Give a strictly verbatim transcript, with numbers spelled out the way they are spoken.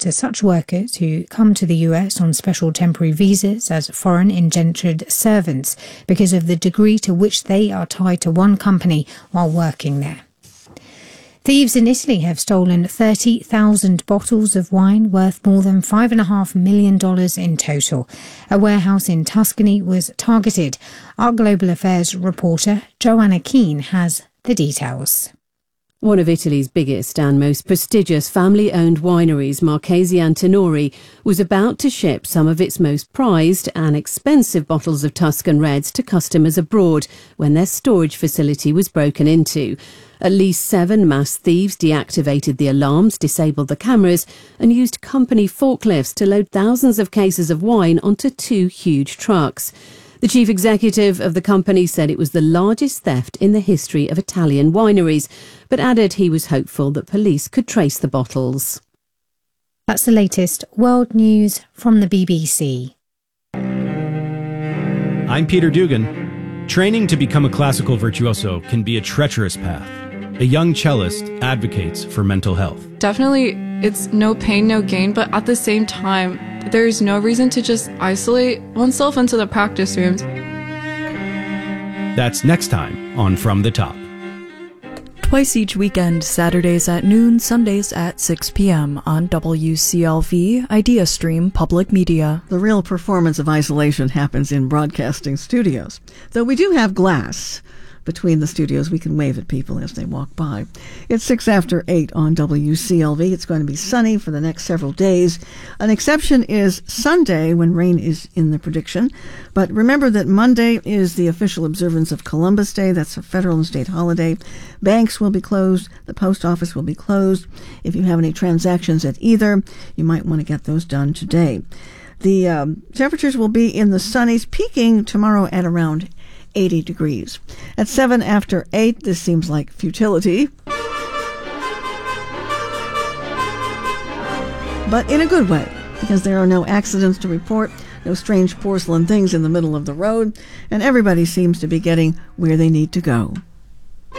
to such workers who come to the U S on special temporary visas as foreign indentured servants because of the degree to which they are tied to one company while working there. Thieves in Italy have stolen thirty thousand bottles of wine worth more than five point five million dollars in total. A warehouse in Tuscany was targeted. Our Global Affairs reporter, Joanna Keane, has the details. One of Italy's biggest and most prestigious family-owned wineries, Marchesi Antinori, was about to ship some of its most prized and expensive bottles of Tuscan Reds to customers abroad when their storage facility was broken into. At least seven masked thieves deactivated the alarms, disabled the cameras, and used company forklifts to load thousands of cases of wine onto two huge trucks. The chief executive of the company said it was the largest theft in the history of Italian wineries, but added he was hopeful that police could trace the bottles. That's the latest world news from the B B C. I'm Peter Dugan. Training to become a classical virtuoso can be a treacherous path. A young cellist advocates for mental health. Definitely, it's no pain, no gain, but at the same time, there's no reason to just isolate oneself into the practice rooms. That's next time on From the Top. Twice each weekend, Saturdays at noon, Sundays at six p.m. on W C L V, IdeaStream Public Media. The real performance of isolation happens in broadcasting studios. Though we do have glass between the studios, we can wave at people as they walk by. It's six after eight on W C L V. It's going to be sunny for the next several days. An exception is Sunday, when rain is in the prediction. But remember that Monday is the official observance of Columbus Day. That's a federal and state holiday. Banks will be closed. The post office will be closed. If you have any transactions at either, you might want to get those done today. The um, temperatures will be in the sunnies, peaking tomorrow at around eighty degrees. At seven after eight, this seems like futility, but in a good way, because there are no accidents to report, no strange porcelain things in the middle of the road, and everybody seems to be getting where they need to go.